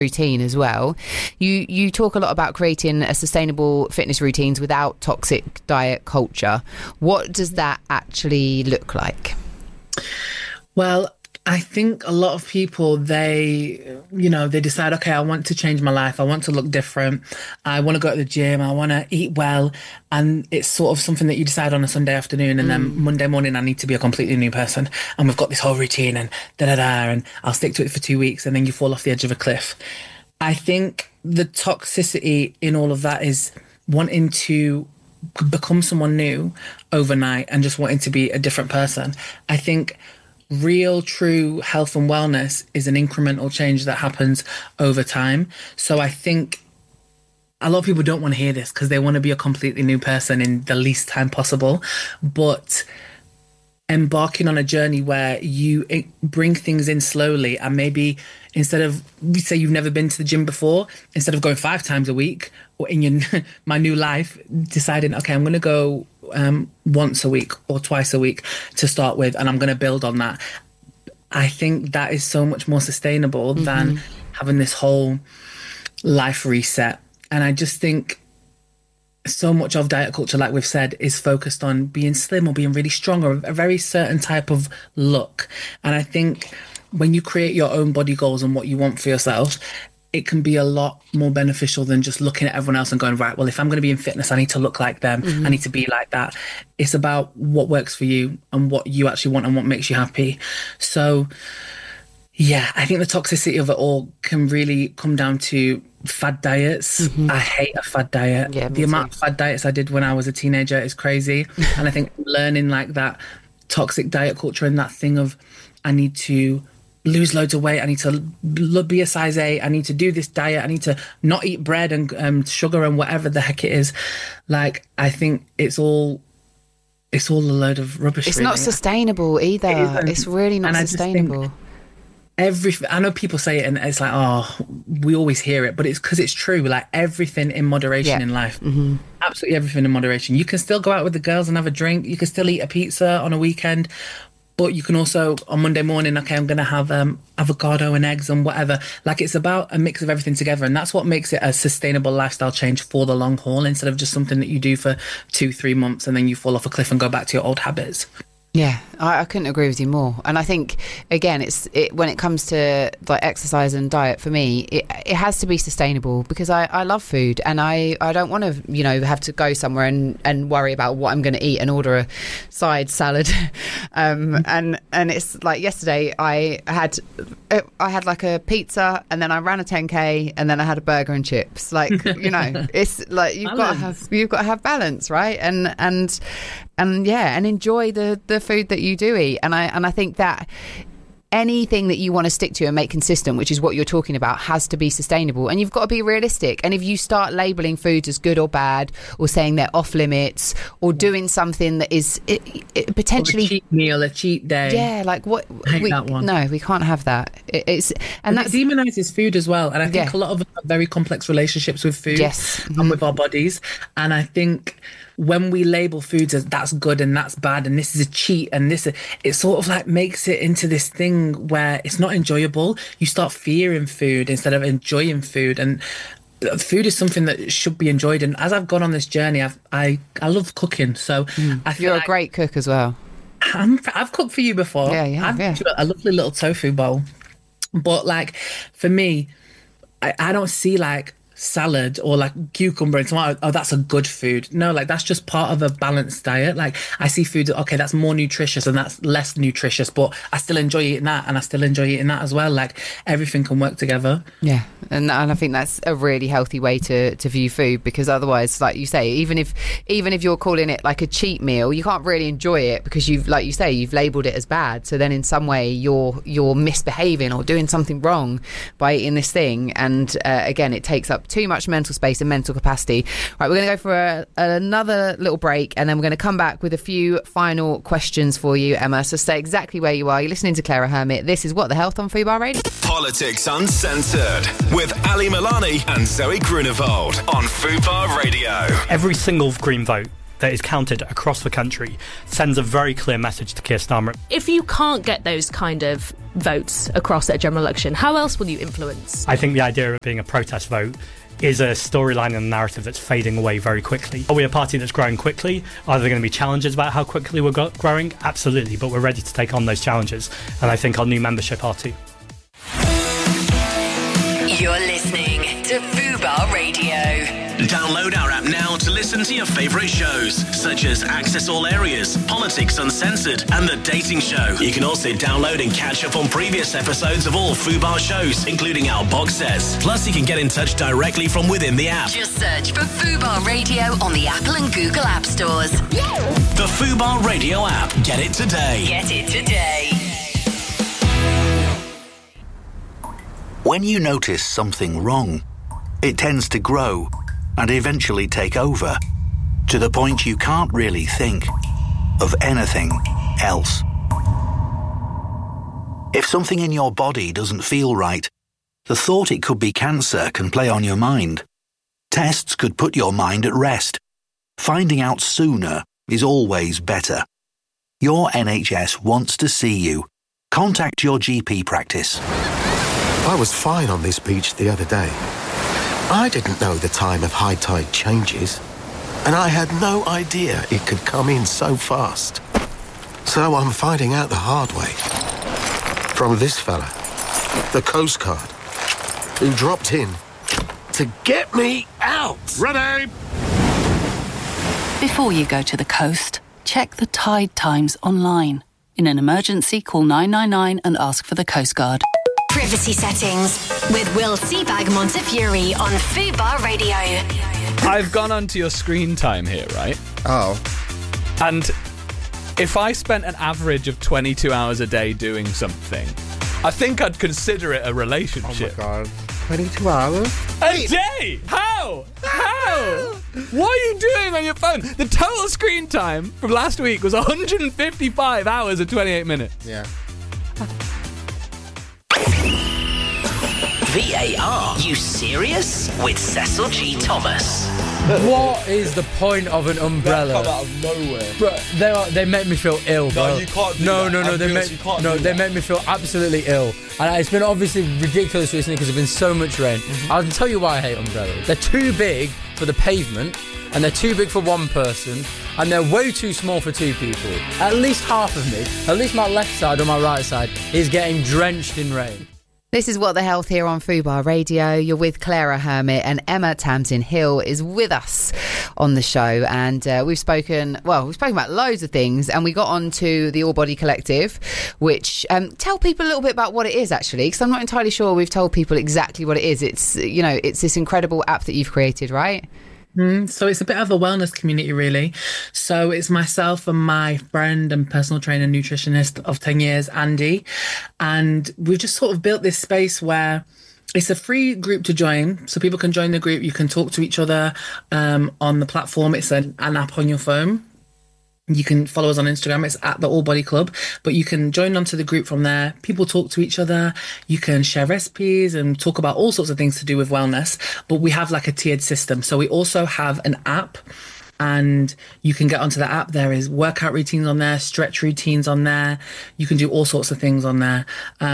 routine as well. You talk a lot about creating a sustainable fitness routines without toxic diet culture. What does that actually look like? Well, I think a lot of people, they decide, okay, I want to change my life. I want to look different. I want to go to the gym. I want to eat well. And it's sort of something that you decide on a Sunday afternoon. And then Monday morning, I need to be a completely new person. And we've got this whole routine and and I'll stick to it for 2 weeks. And then you fall off the edge of a cliff. I think the toxicity in all of that is wanting to become someone new overnight and just wanting to be a different person. I think real, true health and wellness is an incremental change that happens over time. So I think a lot of people don't want to hear this because they want to be a completely new person in the least time possible. But embarking on a journey where you bring things in slowly, and maybe instead of, say you've never been to the gym before, instead of going 5 times a week, or in your my new life, deciding, okay, I'm going to go once a week or twice a week to start with, and I'm going to build on that. I think that is so much more sustainable than having this whole life reset. And I just think so much of diet culture, like we've said, is focused on being slim or being really strong or a very certain type of look. And I think when you create your own body goals and what you want for yourself, it can be a lot more beneficial than just looking at everyone else and going, right, well, if I'm going to be in fitness, I need to look like them. I need to be like that. It's about what works for you and what you actually want and what makes you happy. So, yeah, I think the toxicity of it all can really come down to fad diets. I hate a fad diet. Yeah, the amount of fad diets I did when I was a teenager is crazy. And I think learning like that toxic diet culture and that thing of, I need to lose loads of weight, I need to be a size 8, I need to do this diet, I need to not eat bread and sugar and whatever the heck it is. Like, I think it's all a load of rubbish. It's really. not sustainable either. It's really not sustainable. I know people say it and it's like, oh, we always hear it, but it's because it's true. Like, everything in moderation in life, absolutely everything in moderation. You can still go out with the girls and have a drink. You can still eat a pizza on a weekend, but you can also on Monday morning, okay, I'm going to have avocado and eggs and whatever. Like, it's about a mix of everything together. And that's what makes it a sustainable lifestyle change for the long haul, instead of just something that you do for 2-3 months and then you fall off a cliff and go back to your old habits. Yeah, I couldn't agree with you more. And I think, again, when it comes to like exercise and diet, for me, it has to be sustainable, because I love food, and I don't want to, have to go somewhere and worry about what I'm going to eat and order a side salad. And it's like yesterday I had like a pizza, and then I ran a 10K, and then I had a burger and chips. Like, it's like you've got to have balance, right? And enjoy the food that you do eat. And I think that anything that you want to stick to and make consistent, which is what you're talking about, has to be sustainable, and you've got to be realistic. And if you start labeling foods as good or bad, or saying they're off limits, or doing something that is it potentially a cheat meal, a cheat day, like what, I hate that one. No, we can't have that. That demonizes food as well. And I think a lot of us have very complex relationships with food and with our bodies. And I think when we label foods as that's good and that's bad and this is a cheat and it sort of like makes it into this thing where it's not enjoyable. You start fearing food instead of enjoying food, and food is something that should be enjoyed. And as I've gone on this journey, I love cooking, so I feel you're a great cook as well. I've cooked for you before. I've cooked a lovely little tofu bowl, but like for me, I don't see like salad or like cucumber and tomato, oh, that's a good food. No, like that's just part of a balanced diet. Like I see food, okay, that's more nutritious and that's less nutritious, but I still enjoy eating that and I still enjoy eating that as well. Like everything can work together. Yeah, and I think that's a really healthy way to view food, because otherwise, like you say, even if you're calling it like a cheat meal, you can't really enjoy it because you've labelled it as bad. So then in some way you're misbehaving or doing something wrong by eating this thing, and again, it takes up too much mental space and mental capacity. Right, we're going to go for another little break, and then we're going to come back with a few final questions for you, Emma. So stay exactly where you are. You're listening to Clara Hermit. This is What the Health on Fubar Radio. Politics Uncensored with Ali Milani and Zoe Grunewald on Fubar Radio. Every single Green vote that is counted across the country sends a very clear message to Keir Starmer. If you can't get those kind of votes across at a general election, how else will you influence? I think the idea of it being a protest vote is a storyline and a narrative that's fading away very quickly. Are we a party that's growing quickly? Are there going to be challenges about how quickly we're growing? Absolutely, but we're ready to take on those challenges, and I think our new membership are too. You're listening to Fubar Radio. Download our app now to listen to your favourite shows, such as Access All Areas, Politics Uncensored, and The Dating Show. You can also download and catch up on previous episodes of all Fubar shows, including our box sets. Plus, you can get in touch directly from within the app. Just search for Fubar Radio on the Apple and Google App Stores. The Fubar Radio app. Get it today. Get it today. When you notice something wrong, it tends to grow and eventually take over, to the point you can't really think of anything else. If something in your body doesn't feel right, the thought it could be cancer can play on your mind. Tests could put your mind at rest. Finding out sooner is always better. Your NHS wants to see you. Contact your GP practice. I was fine on this beach the other day. I didn't know the time of high tide changes, and I had no idea it could come in so fast. So I'm finding out the hard way. From this fella, the Coast Guard, who dropped in to get me out. Ready! Before you go to the coast, check the tide times online. In an emergency, call 999 and ask for the Coast Guard. Privacy settings with Will Seabag Montefiore on Fubar Radio. I've gone onto your screen time here, right? Oh. And if I spent an average of 22 hours a day doing something, I think I'd consider it a relationship. Oh my God. 22 hours? A day? How? How? What are you doing on your phone? The total screen time from last week was 155 hours and 28 minutes. Yeah. VAR, you serious? With Cecil G. Thomas. What is the point of an umbrella? That come out of nowhere. Bro, they make me feel ill, bro. No, you can't do no, that. No, they make me feel absolutely ill. And it's been obviously ridiculous recently because there's been so much rain. I'll tell you why I hate umbrellas. They're too big for the pavement, and they're too big for one person, and they're way too small for two people. At least half of me, at least my left side or my right side, is getting drenched in rain. This is What the Health here on Fubar Radio. You're with Clara Hermit, and Emma Tamsin Hill is with us on the show. And we've spoken about loads of things, and we got on to the All Body Collective, which tell people a little bit about what it is, actually, because I'm not entirely sure we've told people exactly what it is. It's, it's this incredible app that you've created, right? So it's a bit of a wellness community, really. So it's myself and my friend and personal trainer nutritionist of 10 years, Andy. And we've just sort of built this space where it's a free group to join. So people can join the group. You can talk to each other on the platform. It's an app on your phone. You can follow us on Instagram. It's at the All Body Club, but you can join onto the group from there. People talk to each other. You can share recipes and talk about all sorts of things to do with wellness, but we have like a tiered system. So we also have an app, and you can get onto the app. There is workout routines on there, stretch routines on there. You can do all sorts of things on there.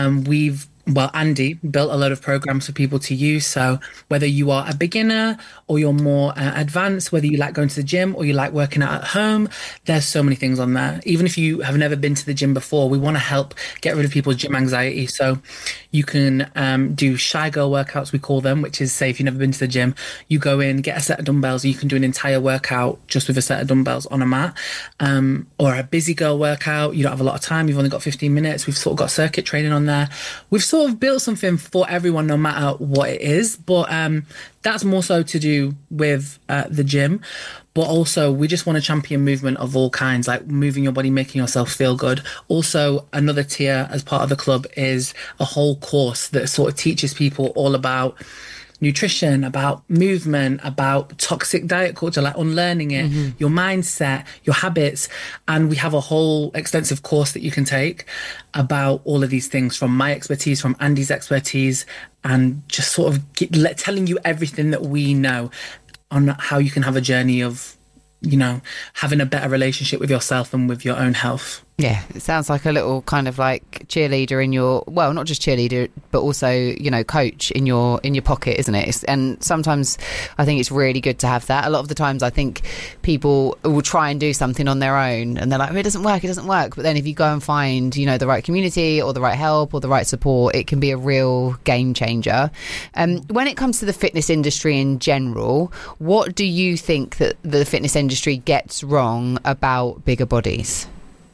Andy built a load of programs for people to use. So whether you are a beginner or you're more advanced, whether you like going to the gym or you like working out at home, there's so many things on there. Even if you have never been to the gym before, we want to help get rid of people's gym anxiety. So you can do shy girl workouts, we call them, which is, say, if you've never been to the gym, you go in, get a set of dumbbells, you can do an entire workout just with a set of dumbbells on a mat. Or a busy girl workout, you don't have a lot of time, you've only got 15 minutes. We've sort of got circuit training on there. We've sort of built something for everyone, no matter what it is, but that's more so to do with the gym. But also we just want to champion movement of all kinds, like moving your body, making yourself feel good. Also, another tier as part of the club is a whole course that sort of teaches people all about nutrition, about movement, about toxic diet culture, like unlearning it, your mindset, your habits. And we have a whole extensive course that you can take about all of these things, from my expertise, from Andy's expertise, and just sort of telling you everything that we know on how you can have a journey of having a better relationship with yourself and with your own health. Yeah, it sounds like a little kind of like cheerleader in your, well, not just cheerleader, but also, coach in your pocket, isn't it? And sometimes I think it's really good to have that. A lot of the times I think people will try and do something on their own and they're like, it doesn't work. But then if you go and find, the right community or the right help or the right support, it can be a real game changer. When it comes to the fitness industry in general, what do you think that the fitness industry gets wrong about bigger bodies?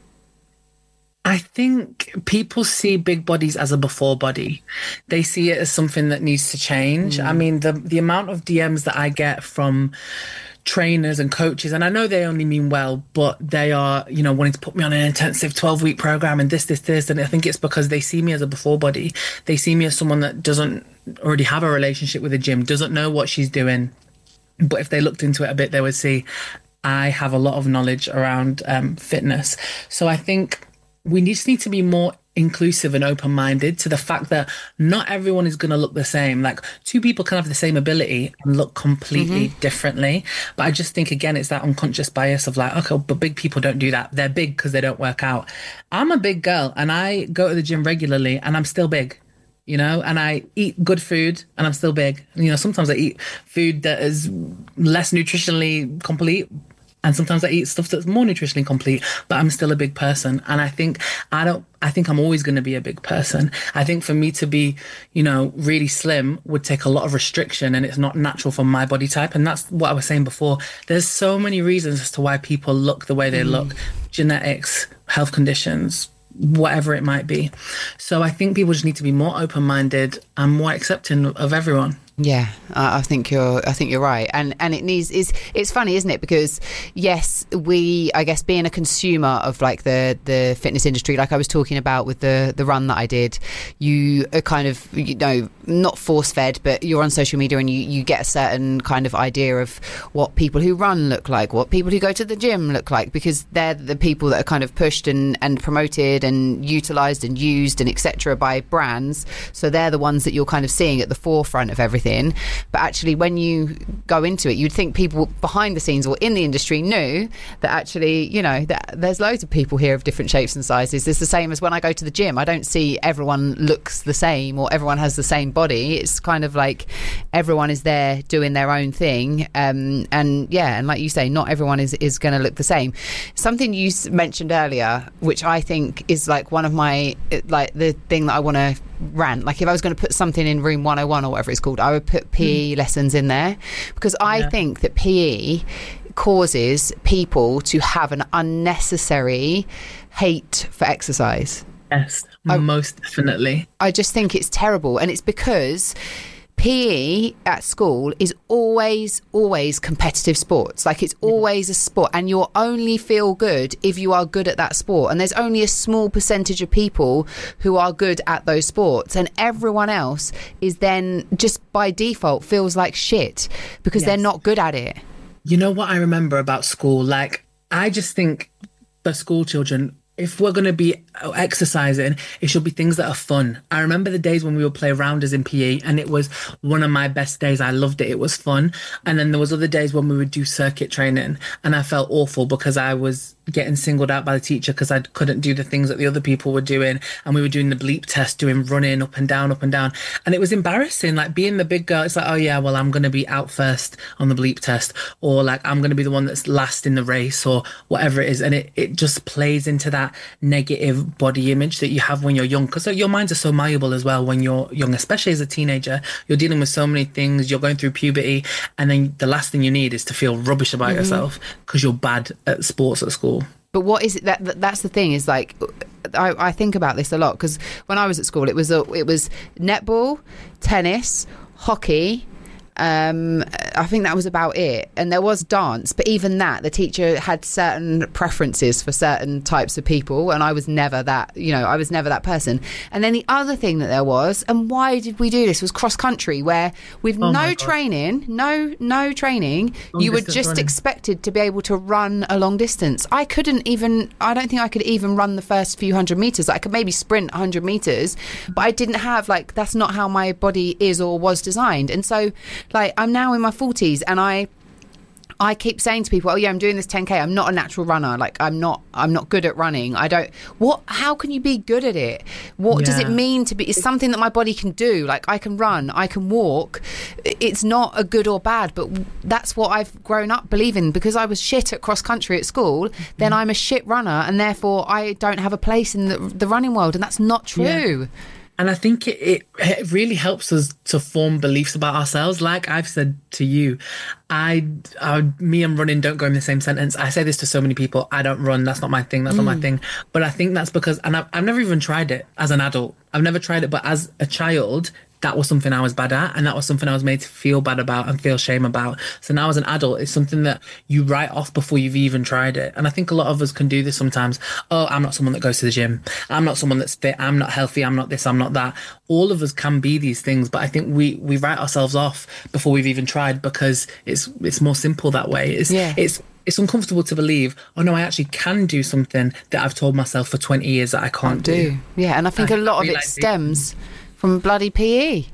I think people see big bodies as a before body. They see it as something that needs to change. I mean, the amount of DMs that I get from trainers and coaches, and I know they only mean well, but they are, wanting to put me on an intensive 12-week program and this. And I think it's because they see me as a before body. They see me as someone that doesn't already have a relationship with the gym, doesn't know what she's doing. But if they looked into it a bit, they would see I have a lot of knowledge around fitness. So I think we just need to be more inclusive and open-minded to the fact that not everyone is going to look the same. Like, two people can have the same ability and look completely differently. But I just think, again, it's that unconscious bias of like, okay, but big people don't do that. They're big because they don't work out. I'm a big girl and I go to the gym regularly and I'm still big. And I eat good food and I'm still big. Sometimes I eat food that is less nutritionally complete, and sometimes I eat stuff that's more nutritionally complete, but I'm still a big person. And I think I'm always going to be a big person. I think for me to be, really slim would take a lot of restriction, and it's not natural for my body type. And that's what I was saying before. There's so many reasons as to why people look the way they look. Genetics, health conditions, whatever it might be. So I think people just need to be more open-minded and more accepting of everyone. Yeah, I think you're right, and it's funny, isn't it? Because yes, I guess being a consumer of like the fitness industry, like I was talking about with the run that I did, you are kind of not force fed, but you're on social media and you get a certain kind of idea of what people who run look like, what people who go to the gym look like, because they're the people that are kind of pushed and promoted and utilized and used and etc. by brands. So they're the ones that you're kind of seeing at the forefront of everything. But actually, when you go into it, you'd think people behind the scenes or in the industry knew that actually, that there's loads of people here of different shapes and sizes. It's the same as when I go to the gym. I don't see everyone looks the same or everyone has the same body. It's kind of like everyone is there doing their own thing. And like you say, not everyone is going to look the same. Something you mentioned earlier, which I think is like one of my, like the thing that I want to rant, like if I was going to put something in room 101 or whatever it's called, I would put PE lessons in there, because I think that PE causes people to have an unnecessary hate for exercise. Yes, most definitely. I just think it's terrible, and it's because PE at school is always competitive sports. Like, it's always a sport, and you'll only feel good if you are good at that sport. And there's only a small percentage of people who are good at those sports, and everyone else is then just by default feels like shit because they're not good at it. You know what I remember about school? Like, I just think for school children, if we're going to be exercising, it should be things that are fun. I remember the days when we would play rounders in PE, and it was one of my best days. I loved it. It was fun. And then there was other days when we would do circuit training, and I felt awful because I was getting singled out by the teacher because I couldn't do the things that the other people were doing. And we were doing the bleep test, doing running up and down. And it was embarrassing, like being the big girl. It's like, oh yeah, well, I'm going to be out first on the bleep test, or like I'm going to be the one that's last in the race, or whatever it is. And it just plays into that negative body image that you have when you're young, because your minds are so malleable as well when you're young, especially as a teenager. You're dealing with so many things, you're going through puberty, and then the last thing you need is to feel rubbish about yourself because you're bad at sports at school. But what is it that's the thing, is like I think about this a lot, because when I was at school it was netball, tennis, hockey, I think that was about it, and there was dance, but even that, the teacher had certain preferences for certain types of people, and I was never that person. And then the other thing that there was, and why did we do this, was cross country, where with no training, you were just expected to be able to run a long distance. I don't think I could even run the first few 100 meters. I could maybe sprint 100 meters, but I didn't have, like, that's not how my body is or was designed. And so, like, I'm now in my 40s, and I I keep saying to people, oh yeah, I'm doing this 10K. I'm not a natural runner. Like I'm not good at running. How can you be good at it? What does it mean to be? It's something that my body can do. Like I can run, I can walk. It's not a good or bad, but that's what I've grown up believing. Because I was shit at cross country at school, then I'm a shit runner, and therefore I don't have a place in the running world, and that's not true. Yeah. And I think it really helps us to form beliefs about ourselves. Like I've said to you, me and running don't go in the same sentence. I say this to so many people. I don't run. That's not my thing. That's not my thing. But I think that's because, and I've never even tried it as an adult. I've never tried it. But as a child, that was something I was bad at, and that was something I was made to feel bad about and feel shame about. So now as an adult, it's something that you write off before you've even tried it. And I think a lot of us can do this sometimes. Oh, I'm not someone that goes to the gym. I'm not someone that's fit. I'm not healthy. I'm not this. I'm not that. All of us can be these things, but I think we write ourselves off before we've even tried, because it's more simple that way. It's uncomfortable to believe, oh no, I actually can do something that I've told myself for 20 years that I can't do. Yeah, and I think a lot of it stems from bloody PE.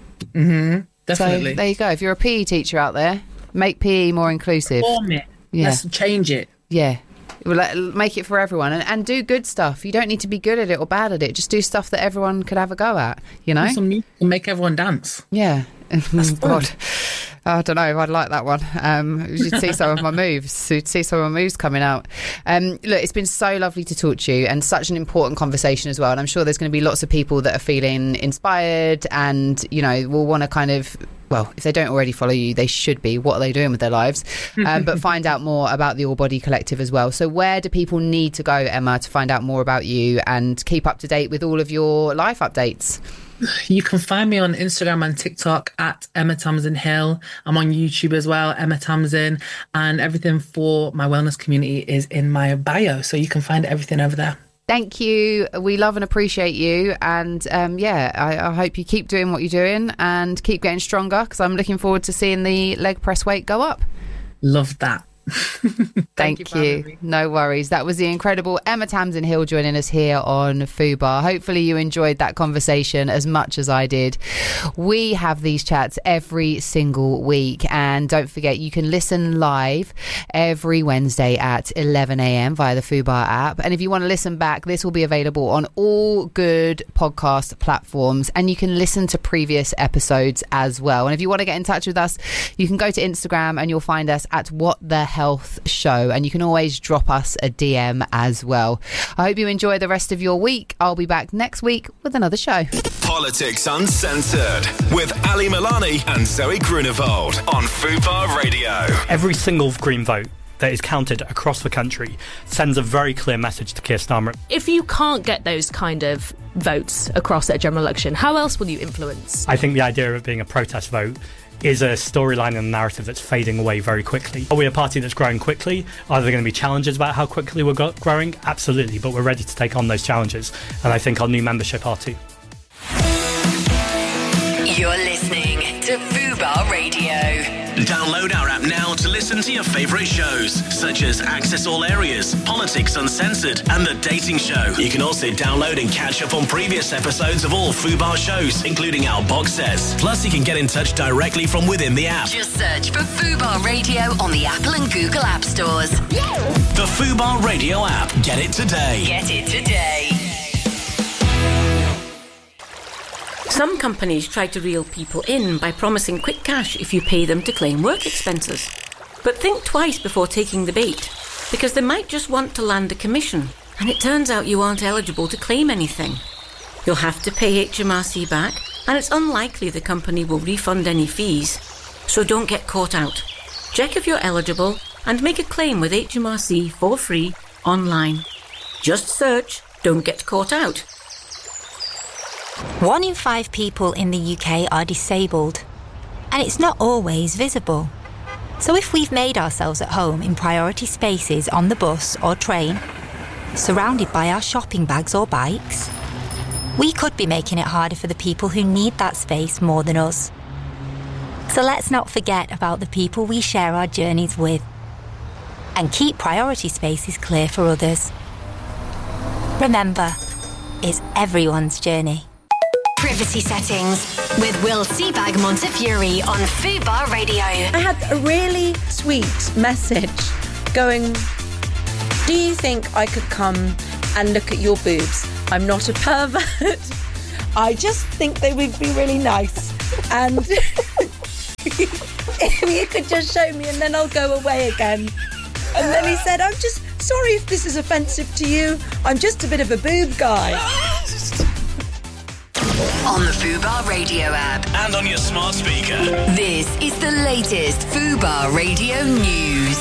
Definitely. So there you go. If you're a PE teacher out there, make PE more inclusive. Form it. Yeah. Let's change it. Yeah. Make it for everyone, and do good stuff. You don't need to be good at it or bad at it. Just do stuff that everyone could have a go at, you know? Some music and make everyone dance. Yeah. God. I don't know. I'd like that one. You should see some of my moves. You'd see some of my moves coming out. Look, it's been so lovely to talk to you, and such an important conversation as well. And I'm sure there's going to be lots of people that are feeling inspired and, you know, will want to kind of, well, if they don't already follow you, they should be. What are they doing with their lives? But find out more about the All Body Collective as well. So where do people need to go, Emma, to find out more about you and keep up to date with all of your life updates? You can find me on Instagram and TikTok at Emma Tamsin Hill. I'm on YouTube as well, Emma Tamsin, and everything for my wellness community is in my bio. So you can find everything over there. Thank you. We love and appreciate you. And I hope you keep doing what you're doing and keep getting stronger, because I'm looking forward to seeing the leg press weight go up. Love that. Thank you. No worries. That was the incredible Emma Tamsin Hill joining us here on Fubar. Hopefully you enjoyed that conversation as much as I did. We have these chats every single week, and don't forget you can listen live every Wednesday at 11 a.m. via the Fubar app. And if you want to listen back, this will be available on all good podcast platforms, and you can listen to previous episodes as well. And if you want to get in touch with us, you can go to Instagram and you'll find us at What the Health Show, and you can always drop us a DM as well. I hope you enjoy the rest of your week. I'll be back next week with another show. Politics Uncensored with Ali Milani and Zoe Grunewald on Fubar Radio. Every single Green vote that is counted across the country sends a very clear message to Keir Starmer. If you can't get those kind of votes across at a general election, how else will you influence? I think the idea of it being a protest vote is a storyline and a narrative that's fading away very quickly. Are we a party that's growing quickly? Are there going to be challenges about how quickly we're growing? Absolutely, but we're ready to take on those challenges, and I think our new membership are too. You're listening to Fubar Radio. Download our app now to listen to your favourite shows, such as Access All Areas, Politics Uncensored, and The Dating Show. You can also download and catch up on previous episodes of all Fubar shows, including our box sets. Plus, you can get in touch directly from within the app. Just search for Fubar Radio on the Apple and Google App Stores. The Fubar Radio app. Get it today. Get it today. Some companies try to reel people in by promising quick cash if you pay them to claim work expenses. But think twice before taking the bait, because they might just want to land a commission, and it turns out you aren't eligible to claim anything. You'll have to pay HMRC back, and it's unlikely the company will refund any fees. So don't get caught out. Check if you're eligible and make a claim with HMRC for free online. Just search "Don't Get Caught Out." 1 in 5 people in the UK are disabled, and it's not always visible. So if we've made ourselves at home in priority spaces on the bus or train, surrounded by our shopping bags or bikes, we could be making it harder for the people who need that space more than us. So let's not forget about the people we share our journeys with, and keep priority spaces clear for others. Remember, it's everyone's journey. Privacy Settings with Will Seabag Montefiore on Fubar Radio. I had a really sweet message going, do you think I could come and look at your boobs? I'm not a pervert. I just think they would be really nice. And if you could just show me and then I'll go away again. And then he said, I'm just sorry if this is offensive to you. I'm just a bit of a boob guy. On the Fubar Radio app. And on your smart speaker. This is the latest Fubar Radio news.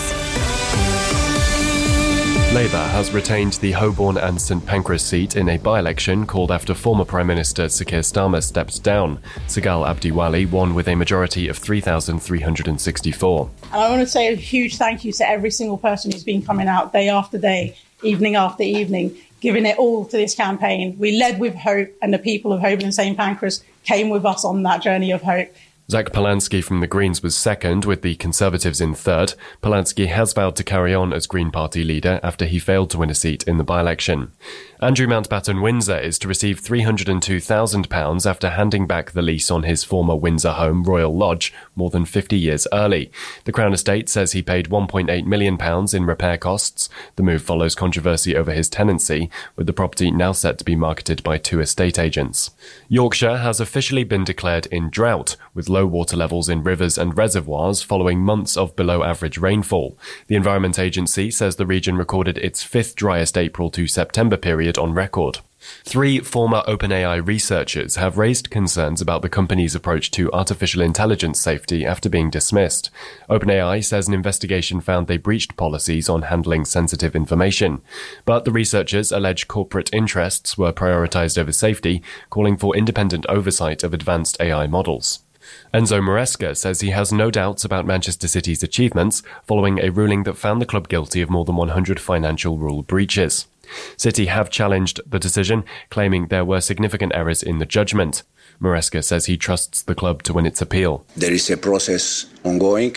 Labour has retained the Holborn and St Pancras seat in a by-election called after former Prime Minister Sir Keir Starmer stepped down. Sagal Abdiwali won with a majority of 3,364. And I want to say a huge thank you to every single person who's been coming out day after day, evening after evening, giving it all to this campaign. We led with hope, and the people of Holborn and St Pancras came with us on that journey of hope. Zach Polanski from the Greens was second, with the Conservatives in third. Polanski has vowed to carry on as Green Party leader after he failed to win a seat in the by-election. Andrew Mountbatten Windsor is to receive £302,000 after handing back the lease on his former Windsor home, Royal Lodge, more than 50 years early. The Crown Estate says he paid £1.8 million in repair costs. The move follows controversy over his tenancy, with the property now set to be marketed by 2 estate agents. Yorkshire has officially been declared in drought, with low water levels in rivers and reservoirs following months of below-average rainfall. The Environment Agency says the region recorded its 5th driest April to September period on record. 3 former OpenAI researchers have raised concerns about the company's approach to artificial intelligence safety after being dismissed. OpenAI says an investigation found they breached policies on handling sensitive information. But the researchers allege corporate interests were prioritized over safety, calling for independent oversight of advanced AI models. Enzo Maresca says he has no doubts about Manchester City's achievements following a ruling that found the club guilty of more than 100 financial rule breaches. City have challenged the decision, claiming there were significant errors in the judgment. Maresca says he trusts the club to win its appeal. There is a process ongoing,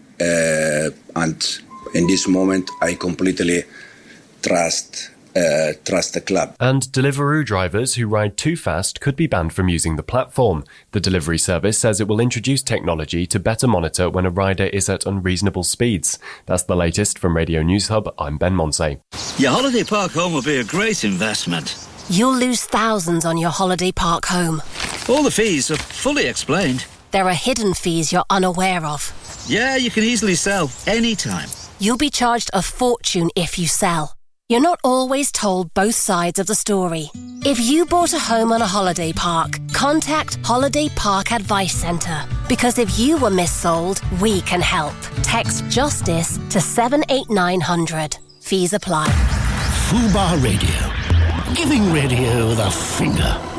and in this moment I completely trust the club. And Deliveroo drivers who ride too fast could be banned from using the platform. The delivery service says it will introduce technology to better monitor when a rider is at unreasonable speeds. That's the latest from Radio News Hub. I'm Ben Monsey. Your holiday park home will be a great investment. You'll lose thousands on your holiday park home. All the fees are fully explained. There are hidden fees you're unaware of. Yeah, you can easily sell anytime. You'll be charged a fortune if you sell. You're not always told both sides of the story. If you bought a home on a holiday park, contact Holiday Park Advice Centre. Because if you were missold, we can help. Text JUSTICE to 78900. Fees apply. Fubar Radio. Giving radio the finger.